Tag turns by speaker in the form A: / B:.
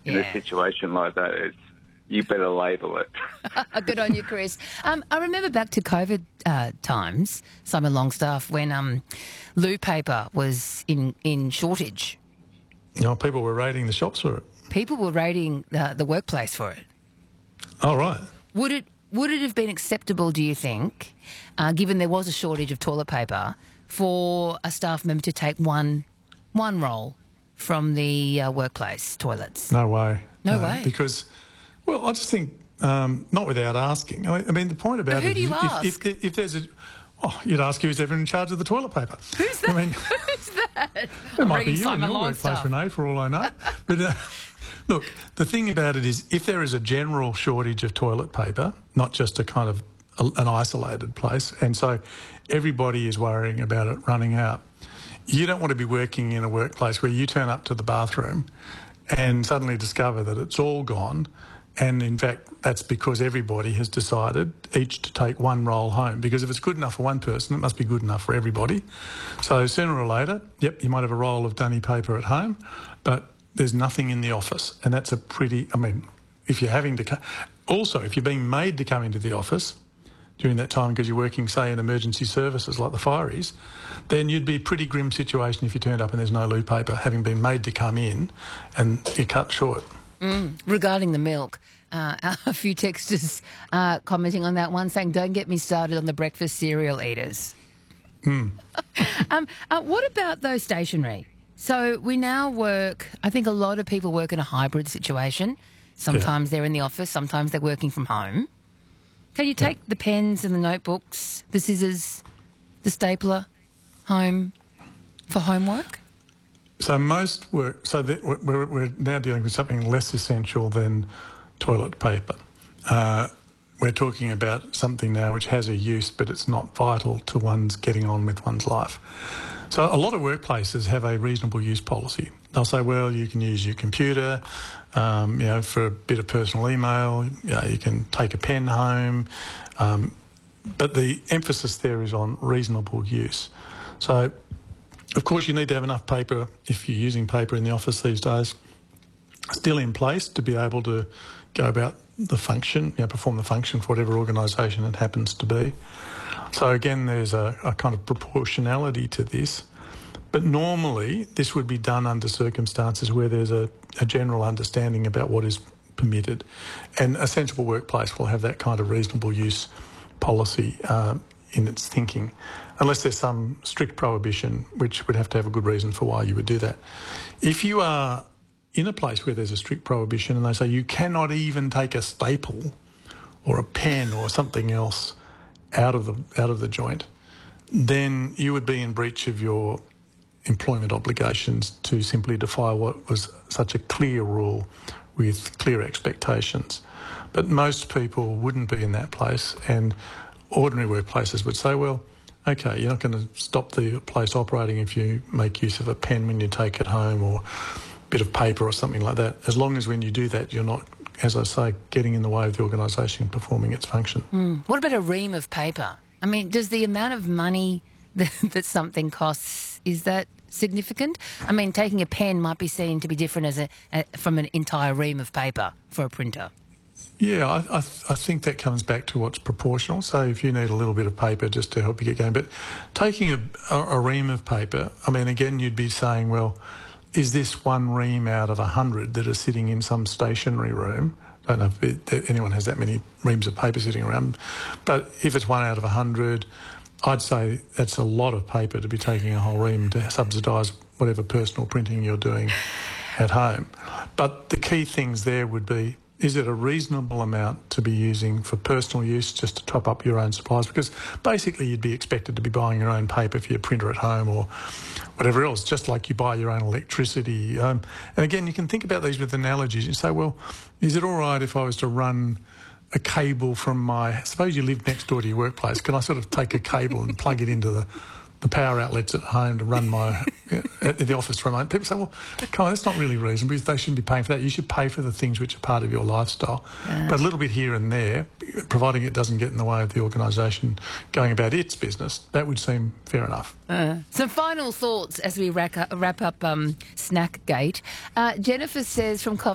A: in a situation like that, you better label it.
B: Good on you, Chris. I remember back to COVID times, Simon Longstaff, when loo paper was in shortage.
C: People were raiding the shops for it.
B: People were raiding the workplace for it.
C: Oh, right.
B: Would it have been acceptable, do you think, given there was a shortage of toilet paper, for a staff member to take one roll from the workplace toilets?
C: No way.
B: No way.
C: Because, well, I just think, not without asking. I mean, the point about
B: But who
C: it
B: do you
C: is
B: ask?
C: if there's a... Oh, you'd ask who's ever in charge of the toilet paper.
B: Who's that?
C: I mean,
B: Who's that?
C: it might be you in your workplace, Renee, for all I know. But look, the thing about it is, if there is a general shortage of toilet paper, not just a kind of an isolated place, and so everybody is worrying about it running out, you don't want to be working in a workplace where you turn up to the bathroom and suddenly discover that it's all gone. And in fact, that's because everybody has decided each to take one roll home. Because if it's good enough for one person, it must be good enough for everybody. So sooner or later, yep, you might have a roll of dunny paper at home, but there's nothing in the office. And that's if you're having to... Also, if you're being made to come into the office during that time because you're working, say, in emergency services like the fireys, then you'd be a pretty grim situation if you turned up and there's no loo paper, having been made to come in and you're cut short.
B: Regarding the milk, a few texters commenting on that one, saying, don't get me started on the breakfast cereal eaters. What about those stationary? So we now work, I think a lot of people work in a hybrid situation. Sometimes they're in the office, sometimes they're working from home. Can you take the pens and the notebooks, the scissors, the stapler home for homework?
C: So most work, we're now dealing with something less essential than toilet paper. We're talking about something now which has a use, but it's not vital to one's getting on with one's life. So a lot of workplaces have a reasonable use policy. They'll say, well, you can use your computer, for a bit of personal email, you can take a pen home, but the emphasis there is on reasonable use. So, of course, you need to have enough paper, if you're using paper in the office these days, still in place to be able to go about the function, perform the function for whatever organisation it happens to be. So again, there's a kind of proportionality to this. But normally, this would be done under circumstances where there's a general understanding about what is permitted. And a sensible workplace will have that kind of reasonable use policy in its thinking, unless there's some strict prohibition, which would have to have a good reason for why you would do that. If you are in a place where there's a strict prohibition and they say you cannot even take a staple or a pen or something else out of the joint, then you would be in breach of your employment obligations to simply defy what was such a clear rule with clear expectations. But most people wouldn't be in that place, and ordinary workplaces would say, well, okay, you're not going to stop the place operating if you make use of a pen when you take it home or a bit of paper or something like that, as long as when you do that you're not, as I say, getting in the way of the organisation performing its function.
B: What about a ream of paper? I mean, does the amount of money that something costs, is that significant? I mean, taking a pen might be seen to be different from an entire ream of paper for a printer.
C: Yeah, I think that comes back to what's proportional. So if you need a little bit of paper just to help you get going, but taking a ream of paper, I mean, again, you'd be saying, well, is this one ream out of 100 that are sitting in some stationary room? I don't know if anyone has that many reams of paper sitting around, but if it's 1 out of 100, I'd say that's a lot of paper to be taking a whole ream to subsidise whatever personal printing you're doing at home. But the key things there would be, is it a reasonable amount to be using for personal use just to top up your own supplies? Because basically you'd be expected to be buying your own paper for your printer at home or whatever else, just like you buy your own electricity. And again, you can think about these with analogies. You say, well, is it all right if I was to run a cable from suppose you live next door to your workplace, can I sort of take a cable and plug it into the power outlets at home to run at the office remote? People say, well, come on, that's not really reasonable because they shouldn't be paying for that. You should pay for the things which are part of your lifestyle. But a little bit here and there, providing it doesn't get in the way of the organisation going about its business, that would seem fair enough.
B: Some final thoughts as we wrap up Snackgate. Jennifer says from